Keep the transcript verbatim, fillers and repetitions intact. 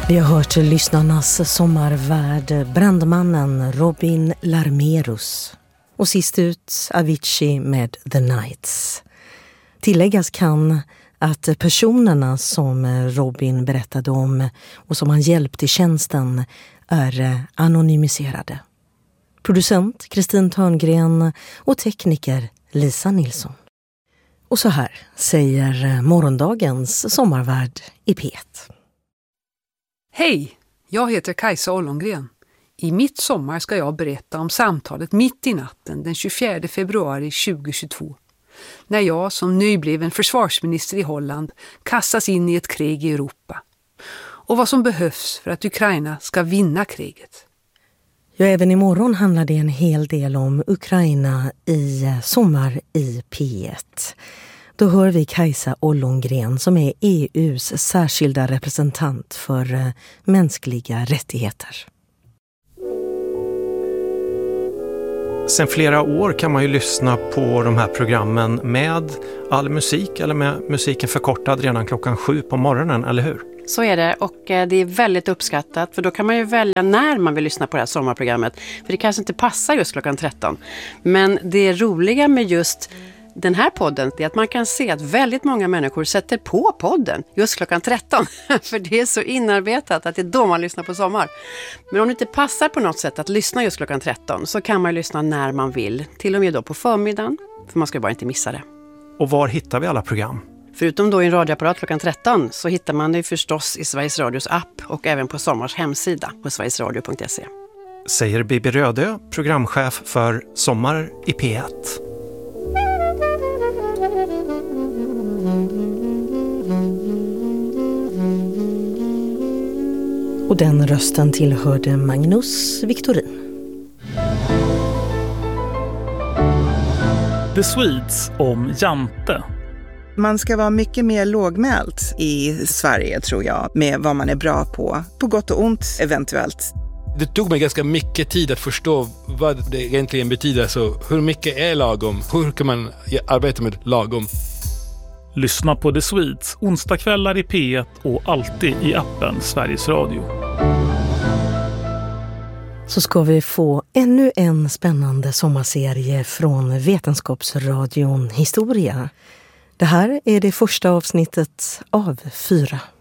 Vi har hört lyssnarnas sommarvärd, brandmannen Robin Larmerus. Och sist ut Avicii med The Nights. Tilläggas kan att personerna som Robin berättade om och som han hjälpt i tjänsten är anonymiserade. Producent Kristin Törngren och tekniker Lisa Nilsson. Och så här säger morgondagens sommarvärd i P ett. Hej, jag heter Kajsa Ollongren. I mitt sommar ska jag berätta om samtalet mitt i natten den tjugofjärde februari tjugohundratjugotvå. När jag som nybliven försvarsminister i Holland kastas in i ett krig i Europa. Och vad som behövs för att Ukraina ska vinna kriget. Ja, även imorgon handlar det en hel del om Ukraina i Sommar i P ett. Då hör vi Kajsa Ollongren som är E U:s särskilda representant för mänskliga rättigheter. Sen flera år kan man ju lyssna på de här programmen med all musik eller med musiken förkortad redan klockan sju på morgonen, eller hur? Så är det, och det är väldigt uppskattat, för då kan man ju välja när man vill lyssna på det här sommarprogrammet. För det kanske inte passar just klockan tretton. Men det roliga med just den här podden är att man kan se att väldigt många människor sätter på podden just klockan tretton. För det är så inarbetat att det är då man lyssnar på sommar. Men om det inte passar på något sätt att lyssna just klockan tretton så kan man lyssna när man vill. Till och med då på förmiddagen, för man ska bara inte missa det. Och var hittar vi alla program? Förutom då i en radioapparat klockan tretton så hittar man det förstås i Sveriges Radios app och även på Sommars hemsida på sverigesradio punkt se. Säger Bibi Rödö, programchef för Sommar i P ett. Och den rösten tillhörde Magnus Victorin. The Swedes om Jante. Man ska vara mycket mer lågmält i Sverige, tror jag, med vad man är bra på. På gott och ont eventuellt. Det tog mig ganska mycket tid att förstå vad det egentligen betyder. Så hur mycket är lagom? Hur kan man arbeta med lagom? Lyssna på The Swedes onsdagskvällar i P ett och alltid i appen Sveriges Radio. Så ska vi få ännu en spännande sommarserie från Vetenskapsradion Historia. Det här är det första avsnittet av fyra.